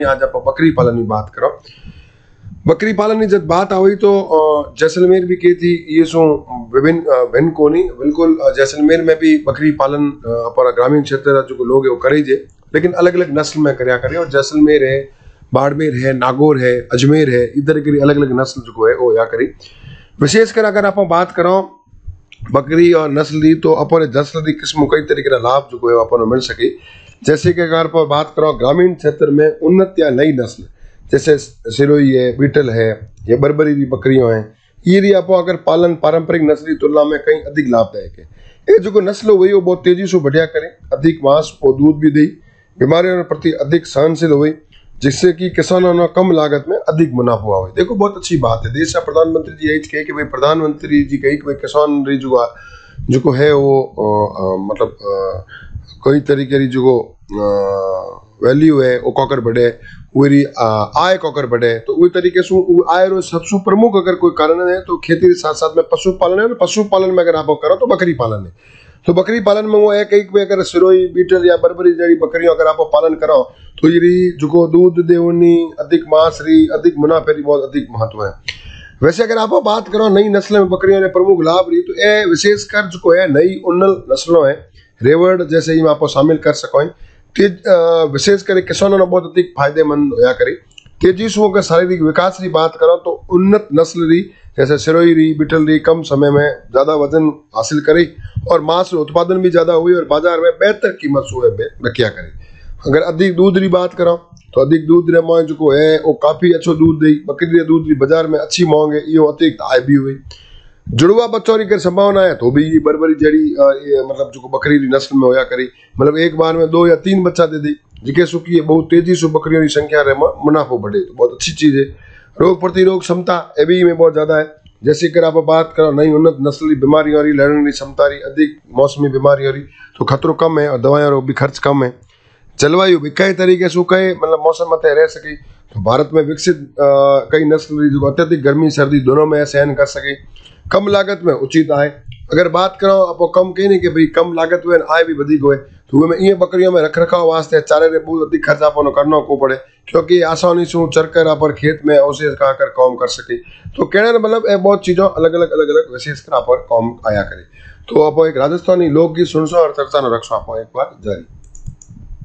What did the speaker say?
आज आप बकरी पालन की बात करो। बकरी पालन की जब बात आई तो जैसलमेर भी की थी ये सो विभिन्न भिन्न कोनी बिल्कुल जैसलमेर में भी बकरी पालन अपना ग्रामीण क्षेत्र जो लोग है वो करे जे, लेकिन अलग अलग नस्ल में करया करे। और जैसलमेर है, बाड़मेर है, नागौर है, अजमेर है, इधर की अलग अलग नस्ल जो है वो या करी। विशेषकर अगर आप बात करो बकरी और नस्ल की तो अपने नस्ल की किस्म कई तरीके का लाभ जो है अपन मिल सके। जैसे कि अगर आप बात करो ग्रामीण क्षेत्र में उन्नत या नई नस्ल जैसे सिरोही है, बीटल है या बर्बरी की बकरियां हैं, ये आप अगर पालन पारंपरिक नस्ल की तुलना में कहीं अधिक लाभदायक है। ये जो नस्ल हुई वो बहुत तेजी से बढ़िया करे, अधिक मांस और दूध भी दे, बीमारियों के प्रति अधिक सहनशील हुई, जिससे कि किसानों ने कम लागत में अधिक मुनाफा हुआ। देखो बहुत अच्छी बात है। देश का प्रधानमंत्री जी यही कहे कि भाई प्रधानमंत्री जी कही कि भाई किसान री जो है वो मतलब कई तरीके की जो वैल्यू है वो कॉकर बढ़े, वही आय कॉकर बढ़े। तो वही तरीके से आय रो सबसे प्रमुख अगर कोई कारण है तो खेती के साथ साथ में पशुपालन है। पशुपालन में अगर आप करो तो बकरी पालन है। तो बकरी पालन में वो एक एक अगर सिरोही, बीटल या बर्बरी जड़ी बकरियों अगर आप पालन करो तो ये जो दूध देवनी, अधिक मांस री, अधिक मुनाफे री बहुत अधिक महत्व है। वैसे अगर आप बात करो नई नस्ल में बकरियों ने प्रमुख लाभ रही तो ये विशेषकर जो है नई उन्नत नस्लों है, रेवड़ जैसे ही आप शामिल कर सको। विशेषकर किसानों ने बहुत अधिक फायदेमंद होया करी। तेजी से अगर शारीरिक विकास की बात करो तो उन्नत नस्ल री जैसे सिरोही री, बिटल री कम समय में ज्यादा वजन हासिल करी और मांस उत्पादन भी ज्यादा हुई और बाजार में बेहतर कीमत से रखिया करी। अगर अधिक दूध की बात करो तो अधिक दूध रे मांग जो है वो काफी अच्छो दूध दी, बकरी रे दूध की बाजार में अच्छी मांग है, यो अतिरिक्त आय भी हुई। जुड़वा बच्चों की संभावना है तो भी ये बर्बरी जड़ी मतलब जो बकरी की नस्ल में होया करी, मतलब एक बार में 2 या 3 बच्चा दे दी, जिके सुखी है बहुत तेजी से बकरियों की संख्या रे मुनाफो बढ़े, तो बहुत अच्छी चीज है। रोग प्रतिरोग क्षमता ये भी में बहुत ज्यादा है। जैसे कि आप बात करो नई उन्नत नस्ल की बीमारियों की लड़ने की क्षमता रही, अधिक मौसमी बीमारियों की तो खतरो कम है और दवाइयों भी खर्च कम है। जलवायु भी कई तरीके से कई मतलब मौसम मत रह सके तो भारत में विकसित कई नस्ल जो अत्यधिक गर्मी सर्दी दोनों में सहन कर सके, कम लागत में उचित आय। अगर बात करो आप कम कहीं नहीं कि भाई कम लागत में आय भी अधिक हुए तो में ये बकरियों में रख रखाव वास्ते चारे रे बहुत अधिक खर्च आप करना को पड़े, क्योंकि आसानी से चरकर आप खेत में अवशेष खाकर काम कर सके। तो कहने मतलब बहुत चीजों अलग अलग विशेषकर आप काम आया करे। तो आप एक राजस्थानी लोकगीत सुनसो और चर्चा न रखो आप एक बार जारी।